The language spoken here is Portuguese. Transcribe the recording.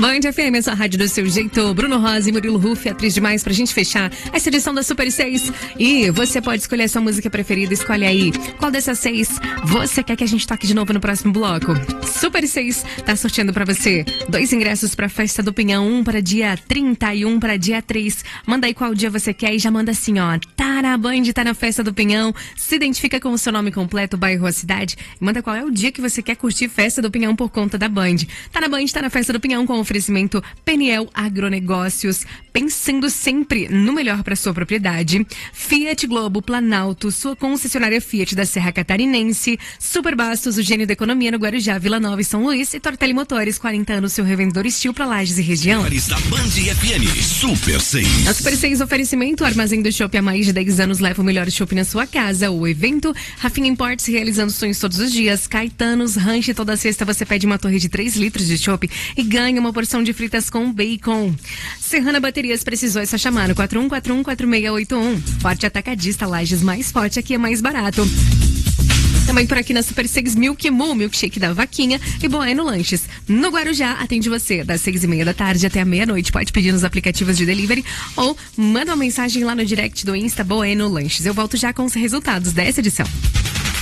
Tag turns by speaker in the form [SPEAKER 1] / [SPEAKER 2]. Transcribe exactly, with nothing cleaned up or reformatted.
[SPEAKER 1] Band F M, essa rádio do seu jeito. Bruno Rosa e Murilo Ruff, atriz demais pra gente fechar essa edição da Super seis. E você pode escolher a sua música preferida, escolhe aí. Qual dessas seis você quer que a gente toque de novo no próximo bloco? Super seis tá sorteando pra você dois ingressos pra Festa do Pinhão, um para dia trinta e um para dia três. Manda aí qual dia você quer e já manda assim, ó. Tá na Band, tá na Festa do Pinhão. Se identifica com o seu nome completo, bairro, a cidade. E manda qual é o dia que você quer curtir Festa do Pinhão por conta da Band. Tá na Band, tá na Festa do Pinhão com oferecimento Peniel Agronegócios, pensando sempre no melhor para sua propriedade. Fiat Globo Planalto, sua concessionária Fiat da Serra Catarinense. Super Bastos, o gênio da economia no Guarujá, Vila Nova e São Luís. E Tortelli Motores, quarenta anos, seu revendedor Estil para Lages e região.
[SPEAKER 2] Da Band F M, Super seis.
[SPEAKER 1] A Super seis oferecimento, Armazém do Shopping há mais de dez anos leva o melhor shopping na sua casa. O evento Rafinha Imports, realizando sonhos todos os dias. Caetanos, ranche toda sexta você pede uma torre de três litros de chopp e ganha uma porção de fritas com bacon. Serrana Baterias, precisou, é só chamar no quatro um quatro um quatro seis oito um. Forte Atacadista, Lages mais forte, aqui é mais barato. Também por aqui na Super seis, Milk Mu, milkshake da Vaquinha e Bueno Lanches. No Guarujá, atende você das seis e meia da tarde até a meia-noite. Pode pedir nos aplicativos de delivery ou manda uma mensagem lá no direct do Insta Bueno Lanches. Eu volto já com os resultados dessa edição.